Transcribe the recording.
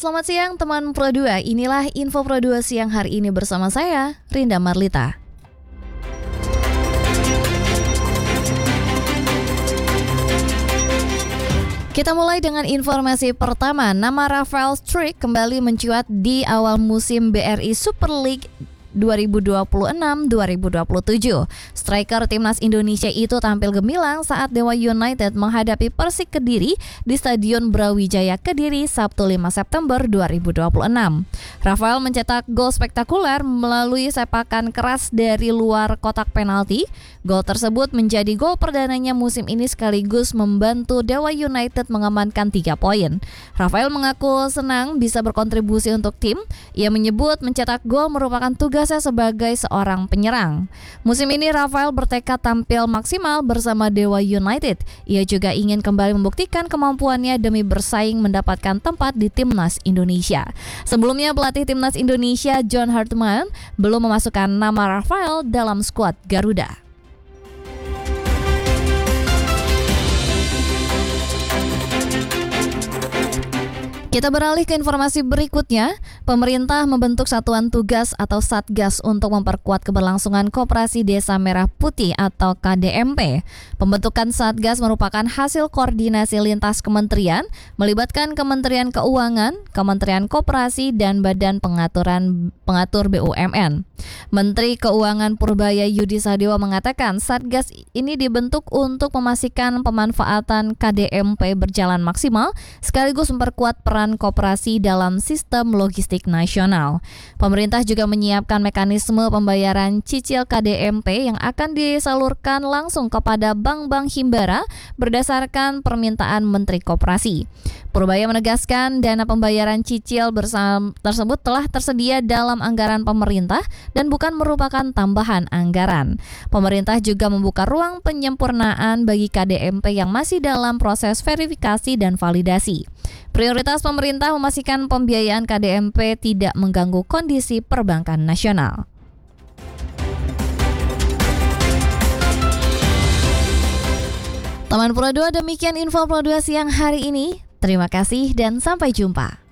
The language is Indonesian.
Selamat siang teman Pro 2, inilah info Pro 2 siang hari ini bersama saya, Rinda Marlita. Kita mulai dengan informasi pertama, nama Rafael Struijk kembali mencuat di awal musim BRI Super League 2026-2027. Striker timnas Indonesia itu tampil gemilang saat Dewa United menghadapi Persik Kediri di Stadion Brawijaya Kediri Sabtu 5 September 2026. Rafael mencetak gol spektakuler melalui sepakan keras dari luar kotak penalti. Gol tersebut menjadi gol perdananya musim ini sekaligus membantu Dewa United mengamankan 3 poin. Rafael mengaku senang bisa berkontribusi untuk tim. Ia menyebut mencetak gol merupakan tugasnya sebagai seorang penyerang. Musim ini Rafael bertekad tampil maksimal bersama Dewa United. Ia juga ingin kembali membuktikan kemampuannya demi bersaing mendapatkan tempat di timnas Indonesia. Sebelumnya pelatih timnas Indonesia John Hartman belum memasukkan nama Rafael dalam skuad Garuda. Kita beralih ke informasi berikutnya. Pemerintah membentuk Satuan Tugas atau Satgas untuk memperkuat keberlangsungan Koperasi Desa Merah Putih atau KDMP. Pembentukan Satgas merupakan hasil koordinasi lintas kementerian, melibatkan Kementerian Keuangan, Kementerian Koperasi, dan Badan Pengatur BUMN. Menteri Keuangan Purbaya Yudi Sadewa mengatakan Satgas ini dibentuk untuk memastikan pemanfaatan KDMP berjalan maksimal, sekaligus memperkuat peran koperasi dalam sistem logistik nasional. Pemerintah juga menyiapkan mekanisme pembayaran cicil KDMP yang akan disalurkan langsung kepada bank-bank himbara berdasarkan permintaan Menteri Koperasi. Purbaya menegaskan dana pembayaran cicil tersebut telah tersedia dalam anggaran pemerintah dan bukan merupakan tambahan anggaran. Pemerintah juga membuka ruang penyempurnaan bagi KDMP yang masih dalam proses verifikasi dan validasi. Prioritas pemerintah memastikan pembiayaan KDMP tidak mengganggu kondisi perbankan nasional. Teman Pro 2, demikian info Pro 2 siang hari ini. Terima kasih dan sampai jumpa.